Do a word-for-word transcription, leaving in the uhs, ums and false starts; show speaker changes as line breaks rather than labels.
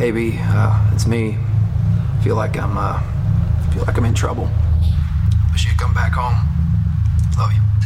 baby, uh, it's me. Feel like I'm, uh, feel like I'm in trouble. Wish you'd come back home. Love you.